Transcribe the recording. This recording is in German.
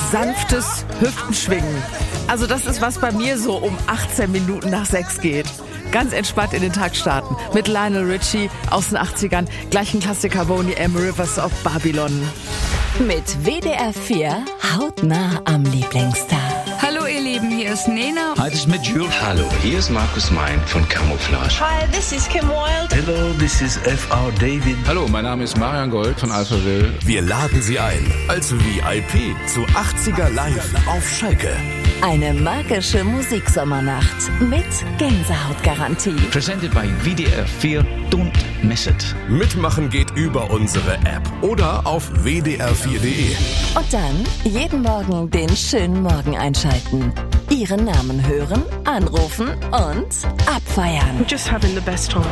sanftes Hüftenschwingen. Also das ist, was bei mir so um 18 Minuten nach 6 geht. Ganz entspannt in den Tag starten. Mit Lionel Richie aus den 80ern. Gleich ein Klassiker, Boney M. Rivers of Babylon. Mit WDR 4 hautnah am Lieblingsstar. Hallo ihr Lieben, hier ist Nena. Hi, das ist mit Jules. Hallo, hier ist Markus Mein von Camouflage. Hi, this is Kim Wilde. Hello, this is F.R. David. Hallo, mein Name ist Marian Gold von Alphaville. Wir laden Sie ein als VIP zu 80er Live auf Schalke. Eine magische Musiksommernacht mit Gänsehautgarantie. Presented by WDR 4. Don't miss it. Mitmachen geht über unsere App oder auf wdr4.de. Und dann jeden Morgen den schönen Morgen einschalten. Ihren Namen hören, anrufen und abfeiern. We're just having the best time.